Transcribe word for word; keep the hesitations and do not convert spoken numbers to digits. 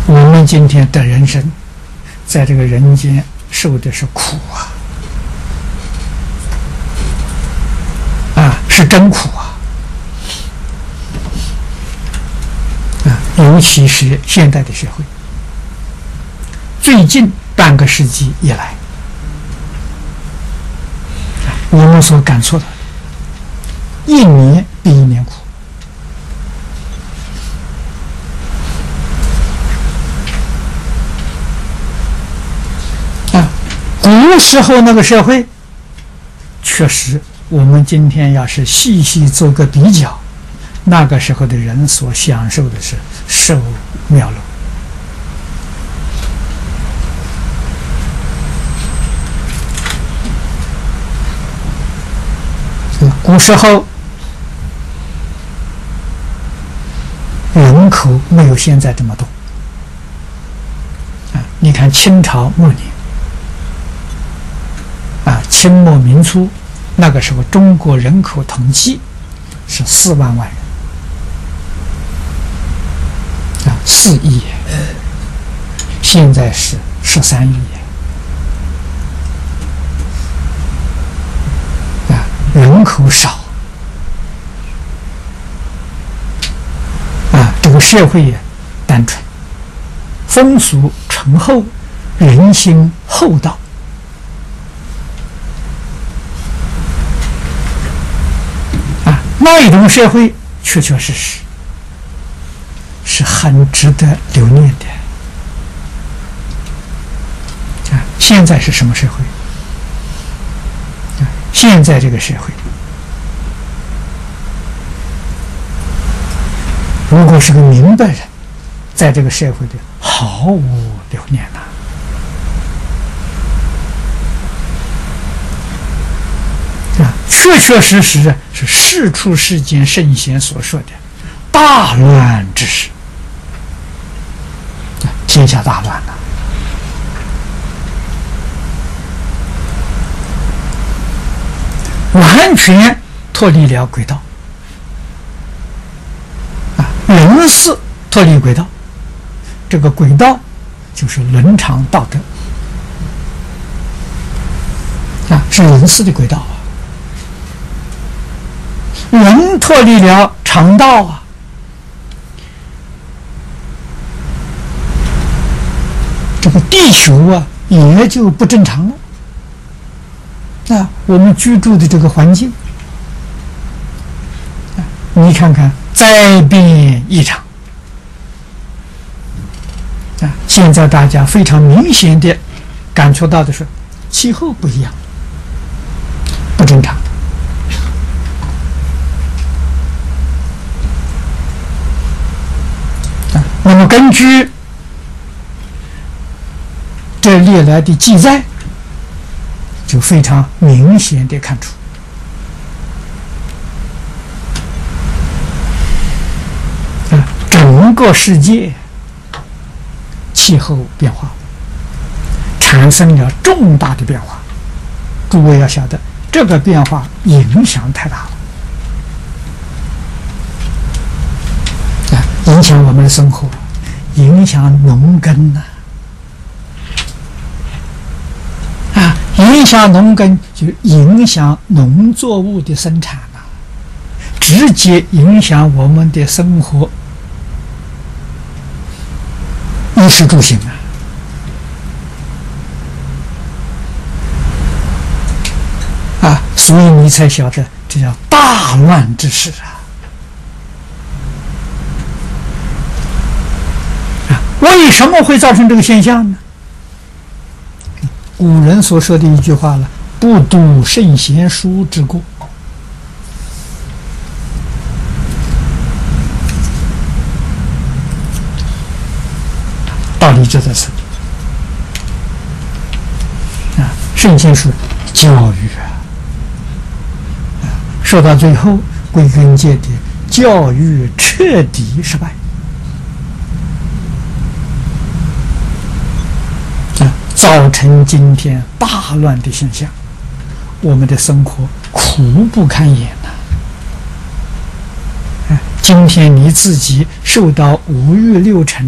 我们今天的人生，在这个人间受的是苦啊，啊，是真苦啊，啊，尤其是现代的社会，最近半个世纪以来，我们所感受到的，一年比一年苦。古时候那个社会，确实，我们今天要是细细做个比较，那个时候的人所享受的是寿妙乐。古时候人口没有现在这么多啊！你看清朝末年。啊，清末民初那个时候，中国人口统计是四万万人，啊，四亿，现在是十三亿，啊，人口少，啊，这个社会也单纯，风俗淳厚，人心厚道。那一种社会确确实实是很值得留念的。啊，现在是什么社会？啊，现在这个社会，如果是个明白人，在这个社会里毫无留念呐。确确实实是世出世间圣贤所说的大乱之时，天下大乱了，完全脱离了轨道啊，人事脱离轨道，这个轨道就是伦常道德啊，是人事的轨道啊。人脱离了常道啊，这个地球啊也就不正常了啊！我们居住的这个环境啊，你看看灾变异常啊！现在大家非常明显的感触到的是，气候不一样，不正常。那么根据这历来的记载，就非常明显的看出，啊，整个世界气候变化产生了重大的变化。诸位要晓得，这个变化影响太大了。影响我们的生活，影响农耕呐、啊，啊，影响农耕就影响农作物的生产呐、啊，直接影响我们的生活，衣食住行啊，啊，所以你才晓得这叫大乱之时啊。为什么会造成这个现象呢？古人所说的一句话了：“不读圣贤书之过。”道理就在这里啊！圣贤书教育啊，啊，说到最后，归根结底，教育彻底失败。造成今天大乱的现象，我们的生活苦不堪言呐、啊！今天你自己受到五欲六尘